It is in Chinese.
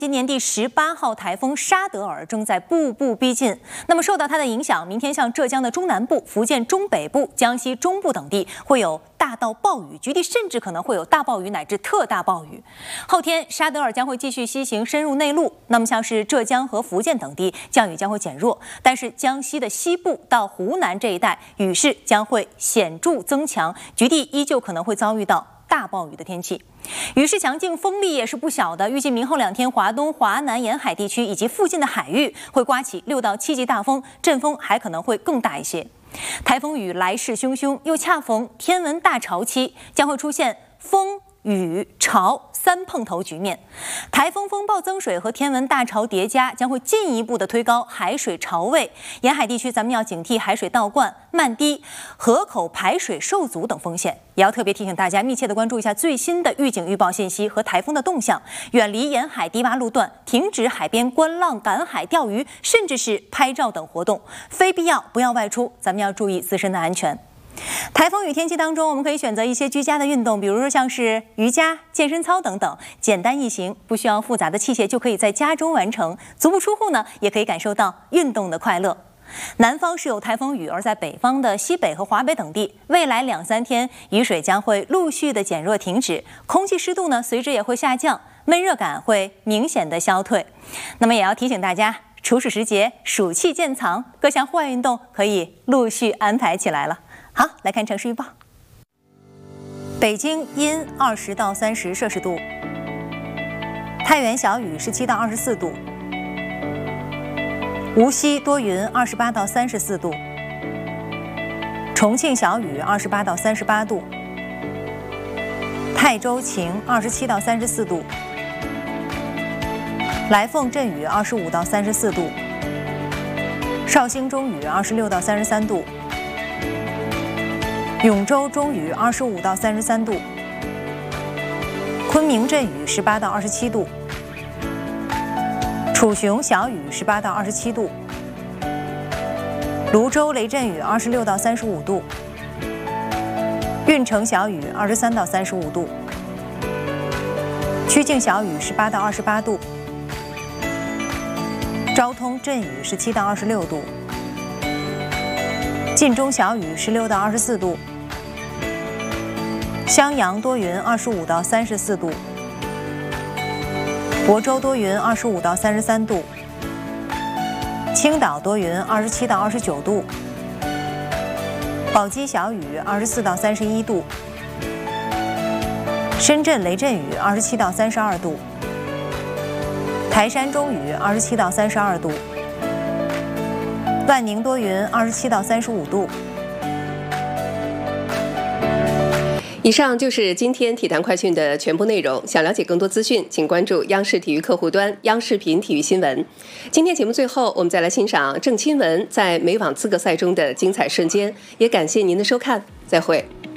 今年第18号台风沙德尔正在步步逼近，那么受到它的影响，明天像浙江的中南部、福建中北部、江西中部等地会有大到暴雨，局地甚至可能会有大暴雨乃至特大暴雨。后天沙德尔将会继续西行深入内陆，那么像是浙江和福建等地降雨将会减弱，但是江西的西部到湖南这一带雨势将会显著增强，局地依旧可能会遭遇到大暴雨的天气。雨势强劲，风力也是不小的。预计明后2天，华东、华南沿海地区以及附近的海域会刮起6到7级大风，阵风还可能会更大一些。台风雨来势汹汹，又恰逢天文大潮期，将会出现风、雨、潮3碰头局面。台风风暴增水和天文大潮叠加，将会进一步的推高海水潮位。沿海地区咱们要警惕海水倒灌、漫堤、河口排水受阻等风险。也要特别提醒大家，密切的关注一下最新的预警预报信息和台风的动向，远离沿海低洼路段，停止海边观浪、赶海、钓鱼，甚至是拍照等活动，非必要不要外出，咱们要注意自身的安全。台风雨天气当中，我们可以选择一些居家的运动，比如说像是瑜伽、健身操等等，简单易行，不需要复杂的器械就可以在家中完成。足不出户呢，也可以感受到运动的快乐。南方是有台风雨，而在北方的西北和华北等地，未来2、3天雨水将会陆续的减弱停止，空气湿度呢随之也会下降，闷热感会明显的消退。那么也要提醒大家，处暑时节，暑气渐藏，各项户外运动可以陆续安排起来了。好，来看城市预报。北京阴20到30摄氏度，太原小雨17到24度，无锡多云28到34度，重庆小雨28到38度，泰州晴27到34度，来凤阵雨25到34度，绍兴中雨26到33度，永州中雨25到33度，昆明阵雨18到27度，楚雄小雨18到27度，泸州雷阵雨26到35度，运城小雨23到35度，曲靖小雨18到28度，昭通阵雨17到26度，晋中小雨16到24度，襄阳多云25到34度，亳州多云25到33度，青岛多云27到29度，宝鸡小雨24到31度，深圳雷阵雨27到32度，台山中雨27到32度，万宁多云27到35度。 以上就是今天体坛快讯的全部内容。想了解更多资讯，请关注央视体育客户端、央视频体育新闻。今天节目最后，我们再来欣赏郑钦文在美网资格赛中的精彩瞬间。也感谢您的收看，再会。